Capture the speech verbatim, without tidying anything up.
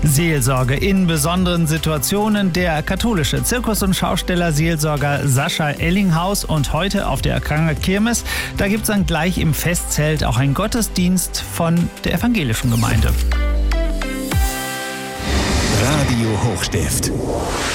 Seelsorge in besonderen Situationen. Der katholische Zirkus- und Schausteller-Seelsorger Sascha Ellinghaus und heute auf der Kranger Kirmes, da gibt es dann gleich im Festzelt auch einen Gottesdienst von der evangelischen Gemeinde. Radio Hochstift.